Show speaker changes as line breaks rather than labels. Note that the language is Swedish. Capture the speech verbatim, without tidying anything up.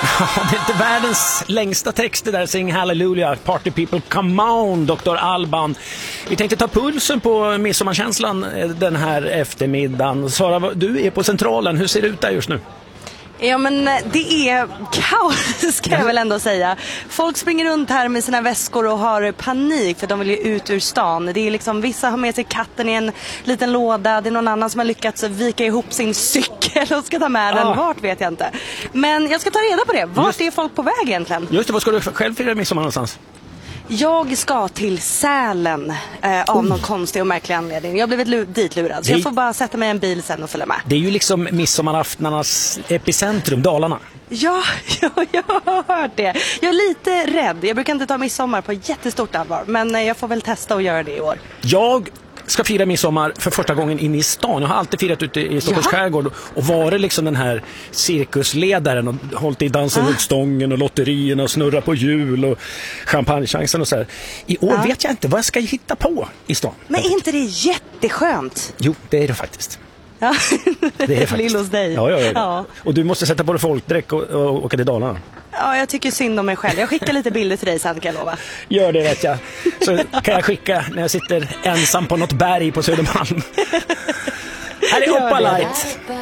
Det är inte världens längsta text det där, Sing Hallelujah, Party People Come On, doktor Alban. Vi tänkte ta pulsen på midsommarkänslan den här eftermiddagen. Sara, du är på Centralen, hur ser det ut där just nu?
Ja, men det är kaos, ska jag väl ändå säga. Folk springer runt här med sina väskor och har panik för de vill ju ut ur stan. Det är liksom, vissa har med sig katten i en liten låda. Det är någon annan som har lyckats vika ihop sin cykel och ska ta med den. Ah. Vart vet jag inte. Men jag ska ta reda på det. Vart Just. är folk på väg egentligen?
Just det, vad ska du själv fira midsommar någonstans?
Jag ska till Sälen eh, av oh. någon konstig och märklig anledning. Jag har blivit lu- ditlurad, så det... jag får bara sätta mig i en bil sen och följa med.
Det är ju liksom midsommaraftnarnas epicentrum, Dalarna.
Ja, ja, jag har hört det. Jag är lite rädd. Jag brukar inte ta midsommar på jättestort allvar, men eh, jag får väl testa att göra det i år.
Jag ska fira midsommar för första gången inne i stan. Jag har alltid firat ute i Stockholms ja. skärgård och varit liksom den här cirkusledaren och hållit i dansen runt ah. stången och lotterierna och snurra på hjul och champagnechansen och så här. I år ah. vet jag inte vad jag ska hitta på i stan.
Men är inte det jätteskönt?
Jo, det är det faktiskt.
Ja,
det är faktiskt.
hos dig.
Ja, ja, ja. ja. Och du måste sätta på dig folkdräkt och, och åka till Dalarna.
Ja, jag tycker synd om mig själv. Jag skickar lite bilder till dig sen, kan jag lova.
Gör det, vet jag. Så kan jag skicka när jag sitter ensam på något berg på Södermalm. Här är Oppa Light.